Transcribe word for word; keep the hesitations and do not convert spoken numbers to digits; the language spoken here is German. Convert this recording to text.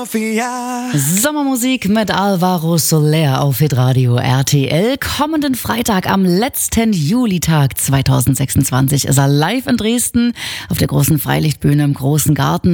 Sommermusik mit Alvaro Soler auf Hitradio R T L. Kommenden Freitag am letzten Julitag zweitausendsechsundzwanzig ist er live in Dresden auf der großen Freilichtbühne im Großen Garten.